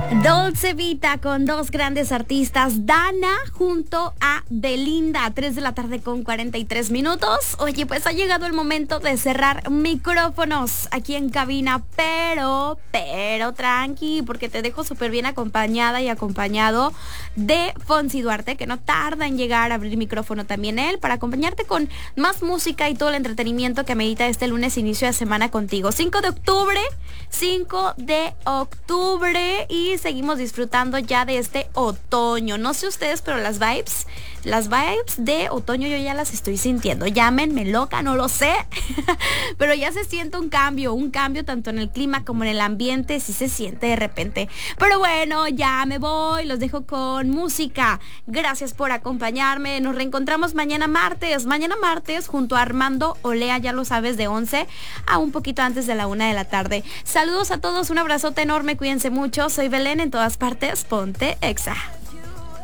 Dolce Vita con dos grandes artistas, Dana junto a Belinda, 3 de la tarde con 43 minutos. Oye, pues ha llegado el momento de cerrar micrófonos aquí en cabina, pero tranqui, porque te dejo súper bien acompañada y acompañado de Fonsi Duarte, que no tarda en llegar a abrir micrófono también él, para acompañarte con más música y todo el entretenimiento que medita este lunes inicio de semana contigo. 5 de octubre y seguimos disfrutando ya de este otoño. No sé ustedes, pero las vibes de otoño yo ya las estoy sintiendo. Llámenme loca, no lo sé, pero ya se siente un cambio tanto en el clima como en el ambiente, sí se siente de repente. Pero bueno, ya me voy, los dejo con música. Gracias por acompañarme. Nos reencontramos mañana martes junto a Armando Olea, ya lo sabes, de 11 a un poquito antes de la 1 de la tarde. Saludos a todos, un abrazote enorme, cuídense mucho. Soy Belén, en todas partes, ponte Exa.